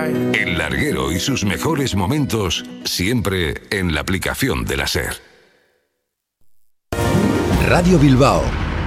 El larguero y sus mejores momentos siempre en la aplicación de la SER. Radio Bilbao.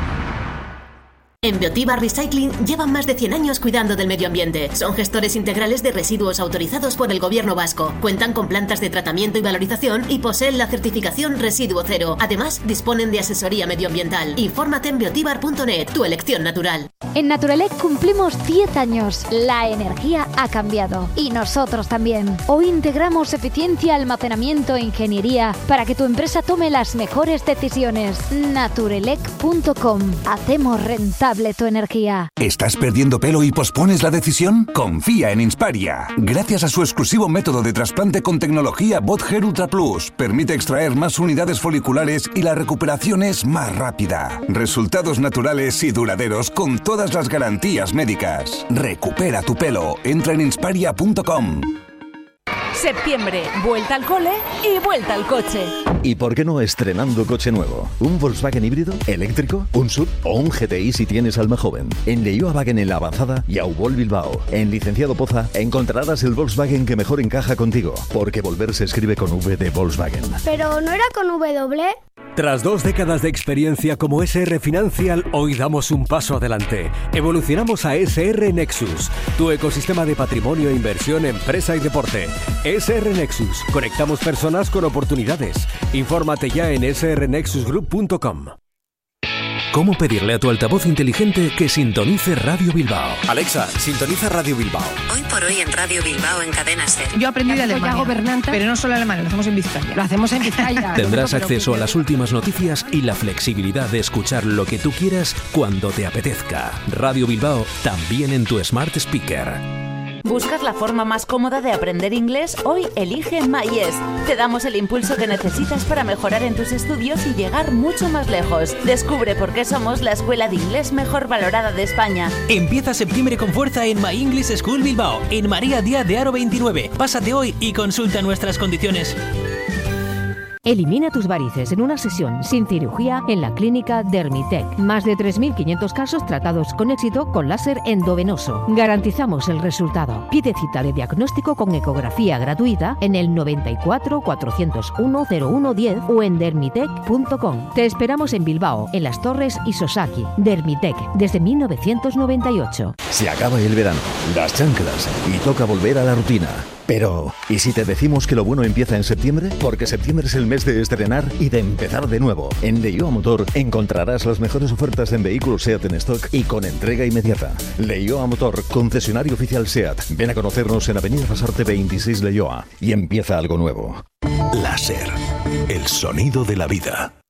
En Biotiba Recycling llevan más de 100 años cuidando del medio ambiente. Son gestores integrales de residuos autorizados por el Gobierno vasco. Cuentan con plantas de tratamiento y valorización y poseen la certificación Residuo Cero. Además, disponen de asesoría medioambiental. Infórmate en biotibar.net, tu elección natural. En Naturelec cumplimos 10 años. La energía ha cambiado. Y nosotros también. Hoy integramos eficiencia, almacenamiento e ingeniería para que tu empresa tome las mejores decisiones. Naturelec.com. Hacemos rentable tu energía. ¿Estás perdiendo pelo y pospones la decisión? Confía en Insparia. Gracias a su exclusivo método de trasplante con tecnología Bot Hair Ultra Plus, permite extraer más unidades foliculares y la recuperación es más rápida. Resultados naturales y duraderos con todas las garantías médicas. Recupera tu pelo. Entra en insparia.com. Septiembre, vuelta al cole y vuelta al coche. ¿Y por qué no estrenando coche nuevo? ¿Un Volkswagen híbrido? ¿Eléctrico? ¿Un SUV? ¿O un GTI si tienes alma joven? En Leioa Wagen en La Avanzada y Aubol Bilbao, en Licenciado Poza, encontrarás el Volkswagen que mejor encaja contigo, porque volver se escribe con V de Volkswagen. ¿Pero no era con W? Tras 2 décadas de experiencia como SR Financial, hoy damos un paso adelante. Evolucionamos a SR Nexus, tu ecosistema de patrimonio, inversión, empresa y deporte. SR Nexus, conectamos personas con oportunidades. Infórmate ya en srnexusgroup.com. ¿Cómo pedirle a tu altavoz inteligente que sintonice Radio Bilbao? Alexa, sintoniza Radio Bilbao. Hoy por hoy en Radio Bilbao en Cadena SER. Yo aprendí de Alemania, pero no solo alemán, lo hacemos en Vizcaya. Lo hacemos en Vizcaya. Tendrás acceso a las últimas noticias y la flexibilidad de escuchar lo que tú quieras cuando te apetezca. Radio Bilbao, también en tu Smart Speaker. ¿Buscas la forma más cómoda de aprender inglés? Hoy elige MyES. Te damos el impulso que necesitas para mejorar en tus estudios y llegar mucho más lejos. Descubre por qué somos la escuela de inglés mejor valorada de España. Empieza septiembre con fuerza en My English School Bilbao, en María Díaz de Haro 29. Pásate hoy y consulta nuestras condiciones. Elimina tus varices en una sesión sin cirugía en la clínica Dermitec. Más de 3.500 casos tratados con éxito con láser endovenoso. Garantizamos el resultado. Pide cita de diagnóstico con ecografía gratuita en el 94 401 0110 o en dermitec.com. Te esperamos en Bilbao, en Las Torres y Sosaki. Dermitec, desde 1998. Se acaba el verano, las chanclas y toca volver a la rutina. Pero, ¿y si te decimos que lo bueno empieza en septiembre? Porque septiembre es el mes de estrenar y de empezar de nuevo. En Leioa Motor encontrarás las mejores ofertas en vehículos SEAT en stock y con entrega inmediata. Leioa Motor, concesionario oficial SEAT. Ven a conocernos en Avenida Pasarte 26 Leioa y empieza algo nuevo. La SER, el sonido de la vida.